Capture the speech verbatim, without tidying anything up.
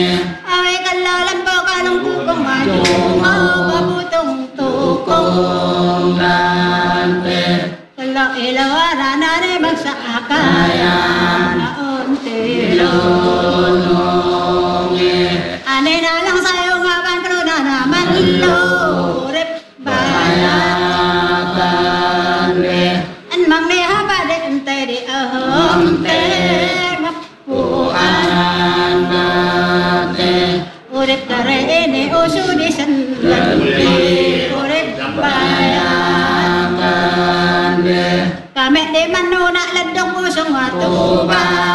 Awe kalalam po kalong tukong manong mabutong tukong gante. Kalau ilawara na rin magsakaya naunti lunongi. Ane na lang sa'yo nga bandro na naman lorip bayagan re. An mang ni habade ente di ahonte mapuan nate. Urip kare ini usu di senlenti urip bayagan re. Kami di manuna ledong usong atuban